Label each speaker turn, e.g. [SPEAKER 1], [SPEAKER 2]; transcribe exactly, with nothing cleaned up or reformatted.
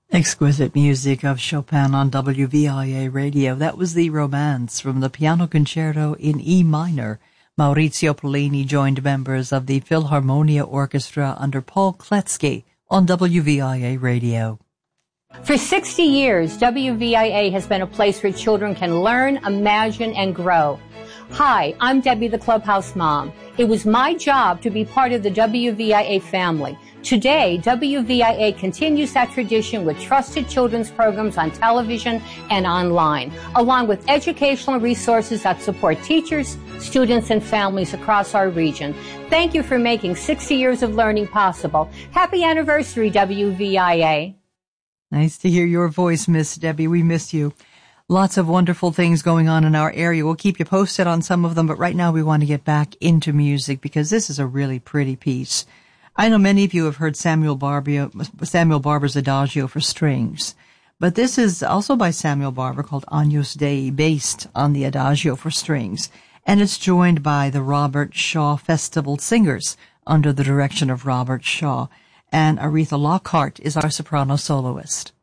[SPEAKER 1] Exquisite music of Chopin on W V I A Radio. That was the Romance from the Piano Concerto in E minor. Maurizio Pollini joined members of the Philharmonia Orchestra under Paul Kletzky on W V I A Radio.
[SPEAKER 2] For sixty years, W V I A has been a place where children can learn, imagine, and grow. Hi, I'm Debbie, the Clubhouse Mom. It was my job to be part of the W V I A family. Today, W V I A continues that tradition with trusted children's programs on television and online, along with educational resources that support teachers, students, and families across our region. Thank you for making sixty years of learning possible. Happy anniversary, W V I A.
[SPEAKER 1] Nice to hear your voice, Miss Debbie. We miss you. Lots of wonderful things going on in our area. We'll keep you posted on some of them, but right now we want to get back into music because this is a really pretty piece. I know many of you have heard Samuel Barber, Samuel Barber's Adagio for strings, but this is also by Samuel Barber called Agnus Dei, based on the Adagio for strings, and it's joined by the Robert Shaw Festival Singers under the direction of Robert Shaw, and Aretha Lockhart is our soprano soloist.